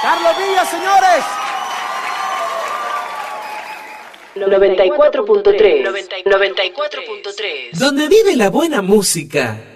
Carlos Villa, señores. 94.3. 94.3. Donde vive la buena música.